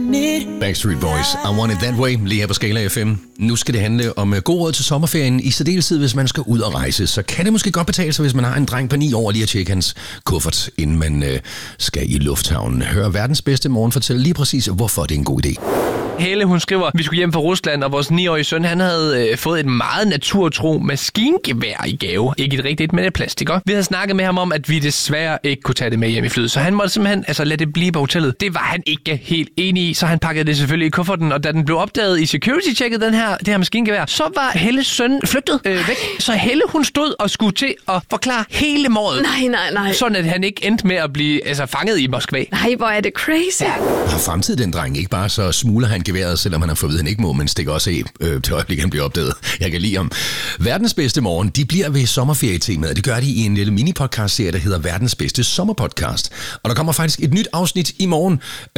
Backstreet Boys, I Want It That Way, lige her på Skala FM. Nu skal det handle om god råd til sommerferien. I særdeleshed, hvis man skal ud og rejse, så kan det måske godt betale sig, hvis man har en dreng på 9 år, lige at tjekke hans kuffert, inden man skal i lufthavnen. Hør verdens bedste morgen fortælle lige præcis, hvorfor det er en god idé. Helle, hun skriver, at vi skulle hjem fra Rusland, og vores 9-årige søn, han havde fået et meget naturtro maskingevær i gave. Ikke et rigtigt, men et plastik. Vi havde snakket med ham om, at vi desværre ikke kunne tage det med hjem i flyet, så han måtte simpelthen lade det blive på hotellet. Det var han ikke helt enig i, så han pakkede det selvfølgelig i kufferten, og da den blev opdaget i security-checket, det her maskingevær, så var Helles søn flygtet væk. Så Helle, hun stod og skulle til at forklare hele måden. Nej. Sådan at han ikke endte med at blive fanget i Moskva. Nej, hvor er det crazy. Ja. Har fremtid den dreng ikke bare så smuler han geværet, selvom han har fået at vide, han ikke må, men stikker også af til øjeblikket, han bliver opdaget. Jeg kan lide ham. Verdens bedste morgen, de bliver ved sommerferietemaet. Det gør de i en lille mini-podcast-serie, der hedder Verdens bedste sommerpodcast. Og der kommer faktisk et nyt afsnit i morgen.